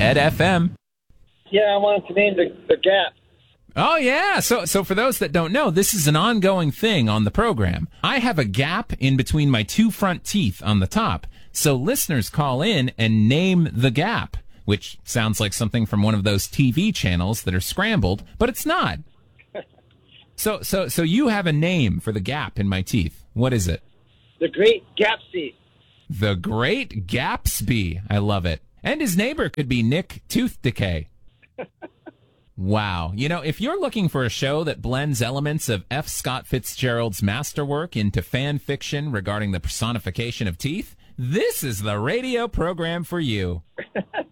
Red FM. Yeah, I wanted to name the Gap. Oh, yeah. So for those that don't know, this is an ongoing thing on the program. I have a gap in between my two front teeth on the top. So listeners call in and name the gap, which sounds like something from one of those TV channels that are scrambled, but it's not. So you have a name for the gap in my teeth. What is it? The Great Gatsby. The Great Gatsby. I love it. And his neighbor could be Nick Tooth Decay. Wow. You know, if you're looking for a show that blends elements of F. Scott Fitzgerald's masterwork into fan fiction regarding the personification of teeth, this is the radio program for you.